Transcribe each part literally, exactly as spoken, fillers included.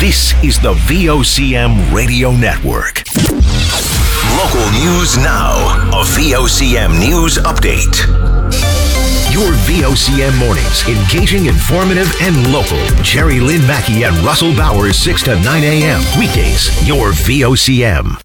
This is the V O C M Radio Network. Local news now. A V O C M News Update. Your V O C M mornings, engaging, informative, and local. Jerry Lynn Mackey and Russell Bowers, six to nine a.m. Weekdays, your V O C M.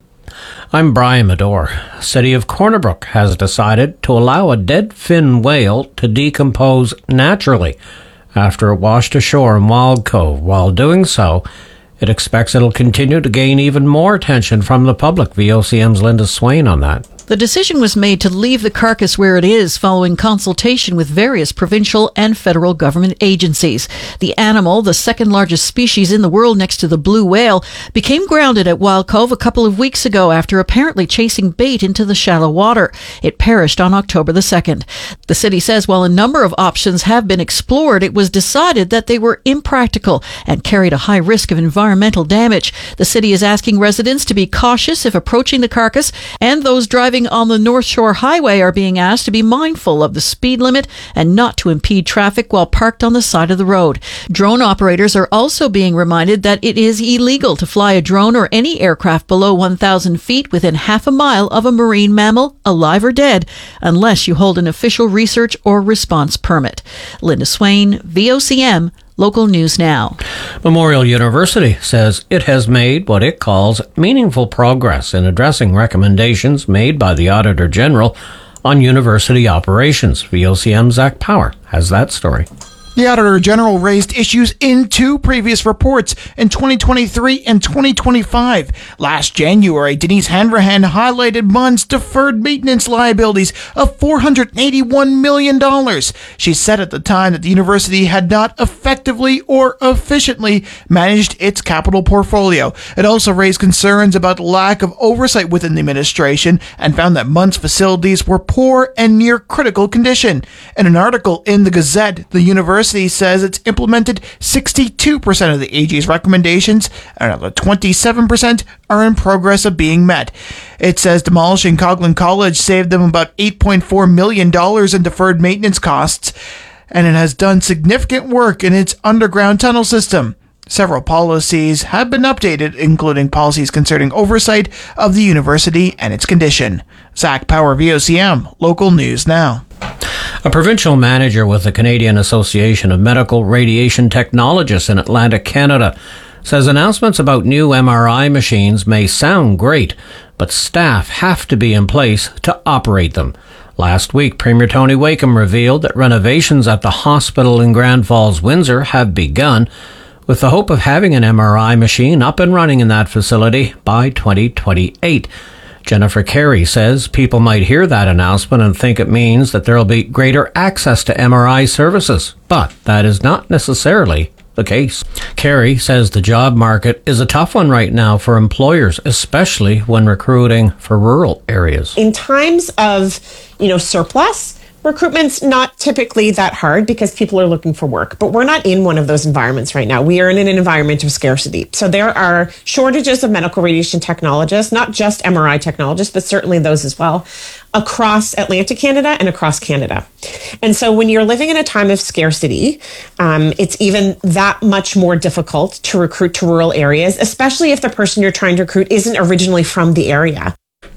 I'm Brian Medore. City of Corner Brook has decided to allow a dead fin whale to decompose naturally after it washed ashore in Wild Cove. While doing so, it expects it'll continue to gain even more attention from the public. V O C M's Linda Swain on that. The decision was made to leave the carcass where it is following consultation with various provincial and federal government agencies. The animal, the second largest species in the world next to the blue whale, became grounded at Wild Cove a couple of weeks ago after apparently chasing bait into the shallow water. It perished on October the second. The city says while a number of options have been explored, it was decided that they were impractical and carried a high risk of environmental damage. The city is asking residents to be cautious if approaching the carcass, and those driving on the North Shore Highway are being asked to be mindful of the speed limit and not to impede traffic while parked on the side of the road. Drone operators are also being reminded that it is illegal to fly a drone or any aircraft below one thousand feet within half a mile of a marine mammal, alive or dead, unless you hold an official research or response permit. Linda Swain, V O C M, Local News Now. Memorial University says it has made what it calls meaningful progress in addressing recommendations made by the Auditor General on university operations. V O C M's Zach Power has that story. The Auditor General raised issues in two previous reports in twenty twenty-three and twenty twenty-five. Last January, Denise Hanrahan highlighted M U N's deferred maintenance liabilities of four hundred eighty-one million dollars. She said at the time that the university had not effectively or efficiently managed its capital portfolio. It also raised concerns about the lack of oversight within the administration and found that M U N's facilities were poor and near critical condition. In an article in the Gazette, the university says it's implemented sixty-two percent of the A G's recommendations, and another twenty-seven percent are in progress of being met. It says demolishing Coghlan College saved them about eight point four million dollars in deferred maintenance costs, and it has done significant work in its underground tunnel system. Several policies have been updated, including policies concerning oversight of the university and its condition. Zach Power, V O C M, Local News Now. A provincial manager with the Canadian Association of Medical Radiation Technologists in Atlantic, Canada, says announcements about new M R I machines may sound great, but staff have to be in place to operate them. Last week, Premier Tony Wakeham revealed that renovations at the hospital in Grand Falls, Windsor have begun, with the hope of having an M R I machine up and running in that facility by twenty twenty-eight. Jennifer Carey says people might hear that announcement and think it means that there will be greater access to M R I services, but that is not necessarily the case. Carey says the job market is a tough one right now for employers, especially when recruiting for rural areas. In times of, you know, surplus, recruitment's not typically that hard because people are looking for work, but we're not in one of those environments right now. We are in an environment of scarcity. So there are shortages of medical radiation technologists, not just M R I technologists, but certainly those as well, across Atlantic Canada and across Canada. And so when you're living in a time of scarcity, um, it's even that much more difficult to recruit to rural areas, especially if the person you're trying to recruit isn't originally from the area.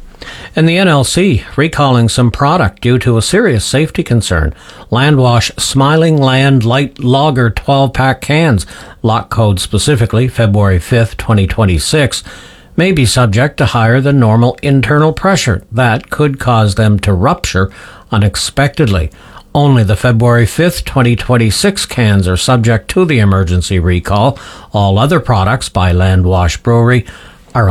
And the N L C recalling some product due to a serious safety concern. Landwash Smiling Land Light Lager twelve-pack cans, lot code specifically February fifth, twenty twenty-six, may be subject to higher than normal internal pressure. That could cause them to rupture unexpectedly. Only the February fifth, twenty twenty-six cans are subject to the emergency recall. All other products by Landwash Brewery